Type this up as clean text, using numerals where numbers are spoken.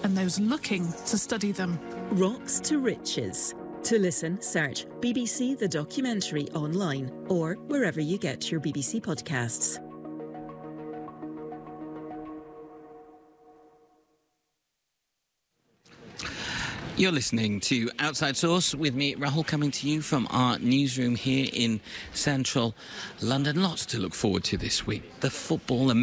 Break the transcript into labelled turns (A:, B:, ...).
A: and those looking to study them.
B: Rocks to Riches. To listen, search BBC The Documentary online or wherever you get your BBC podcasts.
C: You're listening to Outside Source with me, Rahul, coming to you from our newsroom here in central London. Lots to look forward to this week. The football